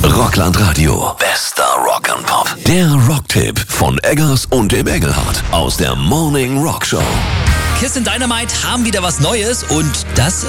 Rockland Radio. Bester Rock and Pop. Der Rocktipp von Eggers und dem Engelhardt aus der Morning Rock Show. Kiss in Dynamite haben wieder was Neues und das